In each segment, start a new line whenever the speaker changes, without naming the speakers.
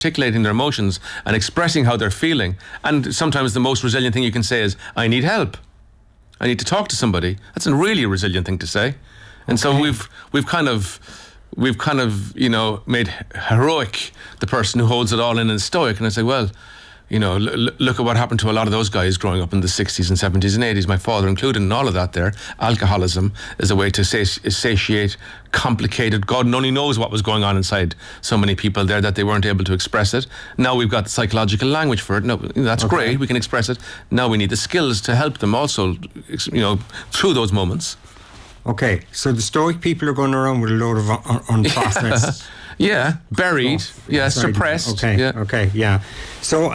articulating their emotions and expressing how they're feeling. And sometimes the most resilient thing you can say is, I need help. I need to talk to somebody. That's a really resilient thing to say. And so we've kind of, made heroic the person who holds it all in and stoic. And I say, well, look at what happened to a lot of those guys growing up in the 60s and 70s and 80s, my father included, and all of that there. Alcoholism is a way to satiate complicated, God only knows what was going on inside so many people there that they weren't able to express it. Now we've got the psychological language for it. No, that's great, we can express it. Now we need the skills to help them also, through those moments.
Okay, so the stoic people are going around with a load of unprocessed...
Yeah, buried. Suppressed.
Okay. So,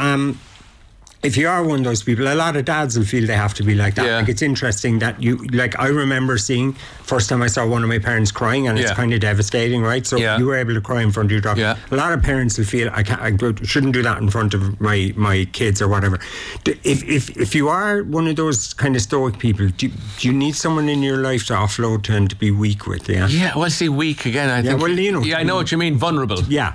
if you are one of those people, a lot of dads will feel they have to be like that.
Yeah.
Like, it's interesting that I remember seeing, first time I saw one of my parents crying, and it's kind of devastating, right? So you were able to cry in front of your daughter.
Yeah.
A lot of parents will feel, I shouldn't do that in front of my kids or whatever. If you are one of those kind of stoic people, do you need someone in your life to offload to and to be weak with?
Yeah, well, see, weak again, I think. I know what you mean, vulnerable.
Yeah.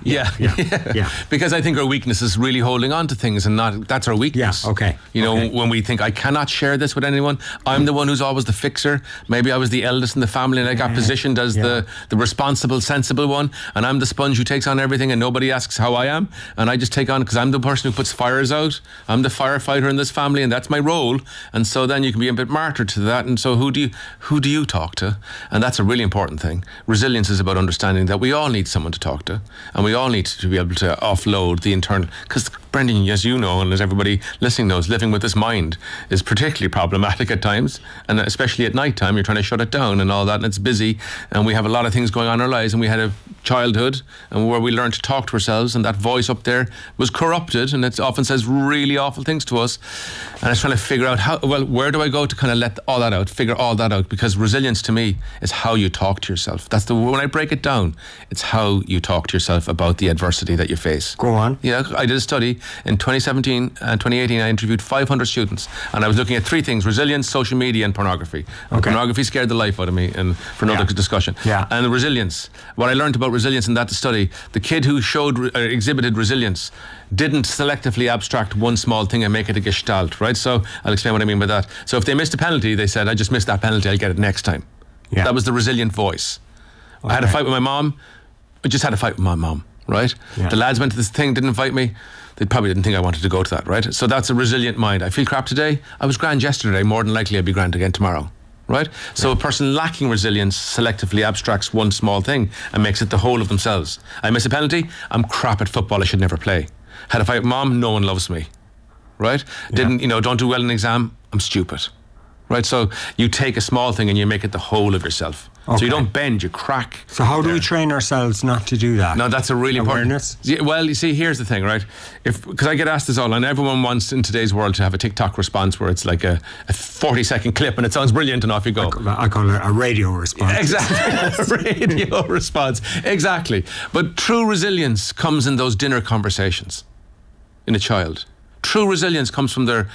Because I think our weakness is really holding on to things, and that's our weakness.
Yeah, okay.
When we think, I cannot share this with anyone, I'm the one who's always the fixer. Maybe I was the eldest in the family and I got positioned as the responsible, sensible one, and I'm the sponge who takes on everything and nobody asks how I am, and I just take on because I'm the person who puts fires out. I'm the firefighter in this family, and that's my role. And so then you can be a bit martyred to that. And so who do you talk to? And that's a really important thing. Resilience is about understanding that we all need someone to talk to, and we all need to be able to offload the internal, because Brendan, as you know, and as everybody listening knows, living with this mind is particularly problematic at times, and especially at night time, you're trying to shut it down and all that, and it's busy, and we have a lot of things going on in our lives, and we had a childhood and where we learned to talk to ourselves, and that voice up there was corrupted, and it often says really awful things to us. And I was trying to figure out where do I go to kind of let all that out, figure all that out, because resilience to me is how you talk to yourself. When I break it down, it's how you talk to yourself about the adversity that you face.
Go on.
Yeah, I did a study in 2017 and 2018. I interviewed 500 students, and I was looking at three things: resilience, social media, and pornography. And pornography scared the life out of me, and for another discussion.
Yeah.
And the resilience. What I learned about resilience in that study, the kid who exhibited resilience didn't selectively abstract one small thing and make it a gestalt, right? So I'll explain what I mean by that. So if they missed a penalty, they said, I just missed that penalty, I'll get it next time. Yeah. That was the resilient voice. I had a fight with my mom. I just had a fight with my mom, right? Yeah. The lads went to this thing, didn't invite me. They probably didn't think I wanted to go to that, right? So that's a resilient mind. I feel crap today. I was grand yesterday. More than likely I'll be grand again tomorrow, right? So a person lacking resilience selectively abstracts one small thing and makes it the whole of themselves. I miss a penalty. I'm crap at football. I should never play. Had a fight with mom. No one loves me, right? Don't do well in an exam. I'm stupid, right? So you take a small thing and you make it the whole of yourself. Okay. So you don't bend, you crack.
So how do we train ourselves not to do that?
No, that's a really
awareness.
Important. Well, you see, here's the thing, right? Because I get asked this all, and everyone wants in today's world to have a TikTok response where it's like a 40-second clip and it sounds brilliant and off you go.
I call it a radio response.
Exactly, a radio response. Exactly. But true resilience comes in those dinner conversations in a child. True resilience comes from their,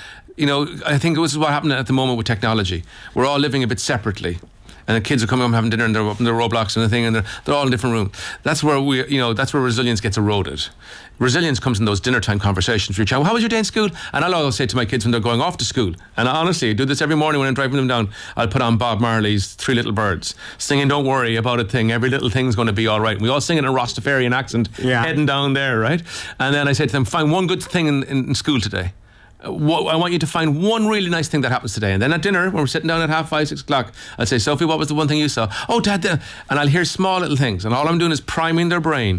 I think this is what happened at the moment with technology. We're all living a bit separately. And the kids are coming home having dinner, and they're up in their Roblox and the thing, and they're all in different rooms. That's where that's where resilience gets eroded. Resilience comes in those dinner time conversations with your child. How was your day in school? And I'll always say to my kids when they're going off to school, and honestly, I do this every morning when I'm driving them down, I'll put on Bob Marley's Three Little Birds, singing Don't Worry About a Thing, every little thing's going to be all right. And we all sing it in a Rastafarian accent, heading down there, right? And then I say to them, find one good thing in school today. I want you to find one really nice thing that happens today. And then at dinner, when we're sitting down at 5:30, 6 o'clock, I'll say, Sophie, what was the one thing you saw? Oh, Dad, and I'll hear small little things. And all I'm doing is priming their brain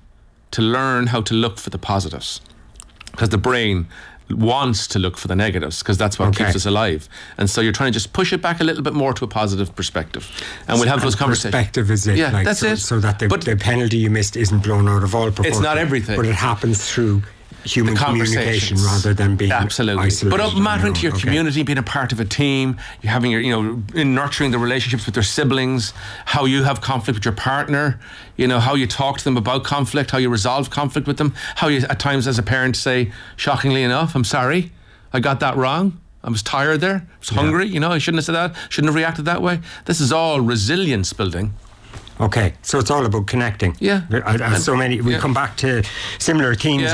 to learn how to look for the positives. Because the brain wants to look for the negatives, because that's what keeps us alive. And so you're trying to just push it back a little bit more to a positive perspective. And we'll have those conversations.
Perspective is it.
Yeah, that's it.
So that the penalty you missed isn't blown out of all proportion.
It's not everything.
But it happens through human communication rather than being isolated.
But mattering to your community, being a part of a team, you having your, in nurturing the relationships with their siblings, how you have conflict with your partner, how you talk to them about conflict, how you resolve conflict with them, how you at times as a parent say, shockingly enough, I'm sorry, I got that wrong. I was tired there. I was hungry. I shouldn't have said that. Shouldn't have reacted that way. This is all resilience building.
Okay, so it's all about connecting.
Yeah.
So many. We come back to similar themes